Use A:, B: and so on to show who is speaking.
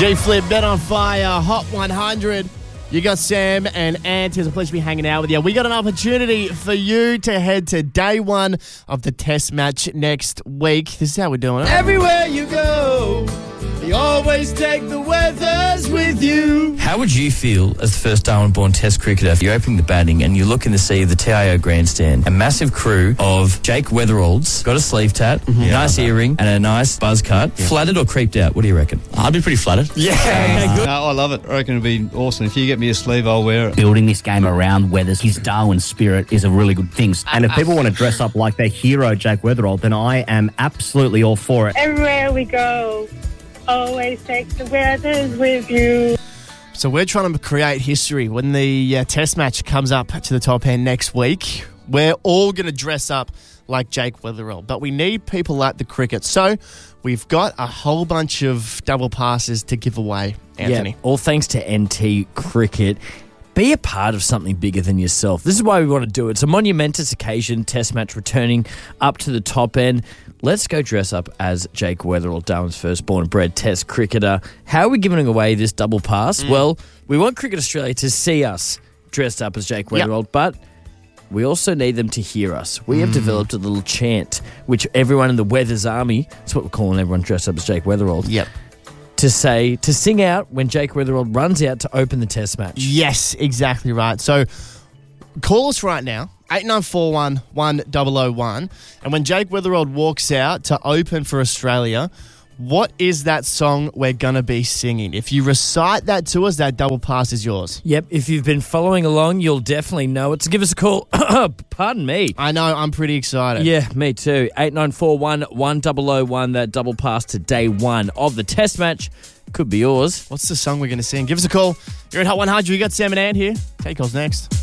A: G-Flip, Bet on Fire, Hot 100. You got Sam and Ant. It's a pleasure to be hanging out with you. We got an opportunity for you to head to day one of the test match next week. This is how we're doing it. Everywhere you go, you always take the weathers with you.
B: How would you feel as the first Darwin-born Test cricketer if you're opening the batting and you look in the sea of the TIO grandstand? A massive crew of Jake Weatheralds, got a sleeve tat, nice earring and a nice buzz cut. Flattered or creeped out? What do you reckon?
C: I'd be pretty flattered.
B: Yeah, okay, good.
D: I love it. I reckon it'd be awesome. If you get me a sleeve, I'll wear it.
C: Building this game around Weathers, his Darwin spirit is a really good thing.
E: And if people want to dress up like their hero, Jake Weatherald, then I am absolutely all for it.
F: Everywhere we go, always take the weathers with you.
A: So we're trying to create history when the test match comes up to the top end next week. We're all going to dress up like Jake Weatherald, but we need people at the cricket. So we've got a whole bunch of double passes to give away, Anthony.
B: Yeah, all thanks to NT Cricket. Be a part of something bigger than yourself. This is why we want to do it. It's a monumentous occasion, test match returning up to the top end. Let's go dress up as Jake Weatherald, Darwin's firstborn bred test cricketer. How are we giving away this double pass? Well, we want Cricket Australia to see us dressed up as Jake Weatherald, but we also need them to hear us. We have developed a little chant, which everyone in the Weathers Army, that's what we're calling everyone dressed up as Jake Weatherald, to sing out when Jake Weatherald runs out to open the test match.
A: Yes, exactly right. So call us right now, 8941 1001, and when Jake Weatherald walks out to open for Australia, what is that song we're going to be singing? If you recite that to us, that double pass is yours.
B: Yep, if you've been following along, you'll definitely know it. So give us a call. Pardon me.
A: I know, I'm pretty excited.
B: Yeah, me too. 8941 1001, that double pass to day one of the test match. Could be yours.
A: What's the song we're going to sing? Give us a call. You're at Hot 100. You got Sam and Ant here. Take calls next.